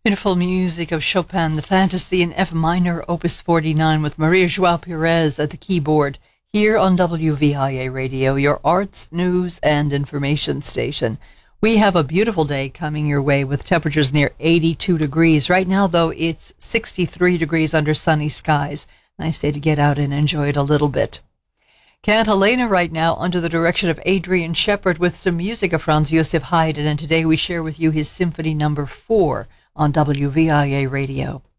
Beautiful music of Chopin, the Fantasy in F minor, Opus 49, with Maria Joao Perez at the keyboard, here on WVIA Radio, your arts, news, and information station. We have a beautiful day coming your way with temperatures near 82 degrees. Right now, though, it's 63 degrees under sunny skies. Nice day to get out and enjoy it a little bit. Cantilena right now under the direction of Adrian Shepard with some music of Franz Josef Haydn, and today we share with you his Symphony No. 4 on WVIA Radio.